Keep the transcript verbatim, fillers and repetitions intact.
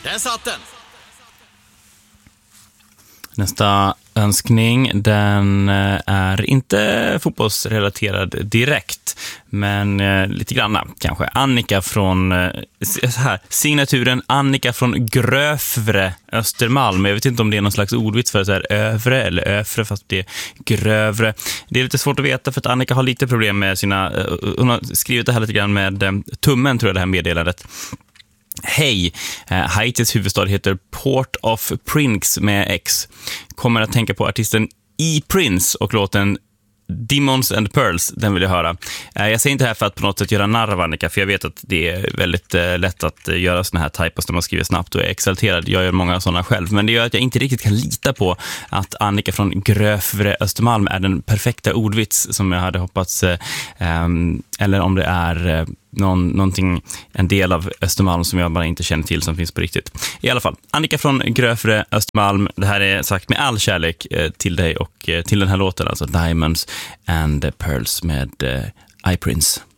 Där satt den! Nästa önskning, den är inte fotbollsrelaterad direkt, men eh, lite granna kanske. Annika från eh, här, signaturen Annika från Grövre, Östermalm. Jag vet inte om det är någon slags ordvits för så här övre eller övre, fast det är grövre. Det är lite svårt att veta för att Annika har lite problem med sina, eh, hon har skrivit det här lite grann med eh, tummen, tror jag, det här meddelandet. Hej, Haitis huvudstad heter Port-au-Prince med X. Kommer att tänka på artisten E-Prince och låten Demons and Pearls, den vill jag höra. Jag säger inte här för att på något sätt göra narr av Annika, för jag vet att det är väldigt lätt att göra såna här typos när man skriver snabbt och är exalterad. Jag gör många sådana själv, men det gör att jag inte riktigt kan lita på att Annika från Grövre, Östermalm är den perfekta ordvits som jag hade hoppats, eller om det är någon, någonting, en del av Östermalm som jag bara inte känner till som finns på riktigt. I alla fall, Annika från Grövre, Östermalm, det här är sagt med all kärlek till dig och till den här låten, alltså Diamonds and Pearls med uh, E-Prince.